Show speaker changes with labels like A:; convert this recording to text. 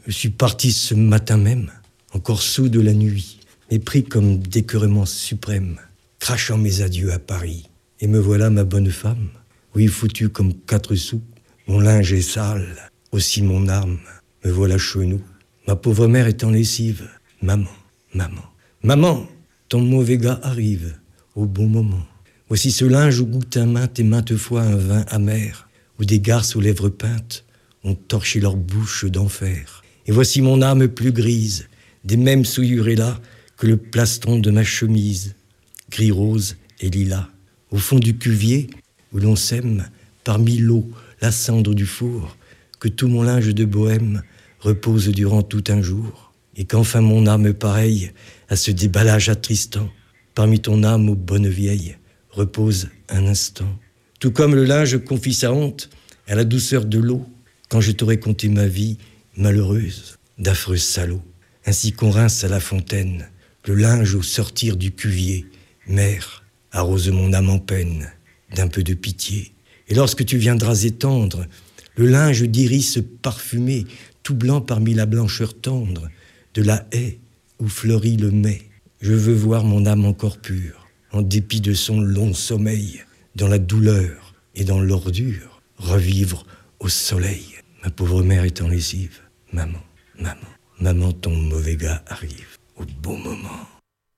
A: Je suis parti ce matin même, encore sous de la nuit, mais pris comme d'écœurement suprême, crachant mes adieux à Paris. Et me voilà, ma bonne femme, oui, foutue comme 4 sous. Mon linge est sale, aussi mon âme. Me voilà chenou. Ma pauvre mère est en lessive. Maman, maman, maman, ton mauvais gars arrive au bon moment. Voici ce linge où goûte maintes et maintes fois un vin amer, où des garces aux lèvres peintes ont torché leur bouche d'enfer. Et voici mon âme plus grise, des mêmes souillures là que le plastron de ma chemise, gris rose et lilas. Au fond du cuvier, où l'on sème, parmi l'eau, la cendre du four, que tout mon linge de bohème repose durant tout un jour. Et qu'enfin mon âme pareille à ce déballage attristant, parmi ton âme aux bonnes vieilles, repose un instant. Tout comme le linge confie sa honte à la douceur de l'eau, quand je t'aurais conté ma vie malheureuse, d'affreux salauds. Ainsi qu'on rince à la fontaine le linge au sortir du cuvier, mère, arrose mon âme en peine d'un peu de pitié. Et lorsque tu viendras étendre le linge d'iris parfumé, tout blanc parmi la blancheur tendre de la haie où fleurit le mai, je veux voir mon âme encore pure, en dépit de son long sommeil, dans la douleur et dans l'ordure, revivre au soleil. Ma pauvre mère est en lessive. Maman, maman, maman, ton mauvais gars arrive au bon moment.